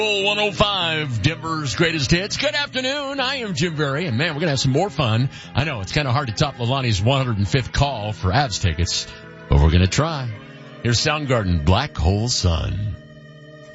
105, Denver's greatest hits. Good afternoon. I am Jim Berry, and man, we're going to have some more fun. I know it's kind of hard to top Leilani's 105th call for Avs tickets, but we're going to try. Here's Soundgarden, Black Hole Sun.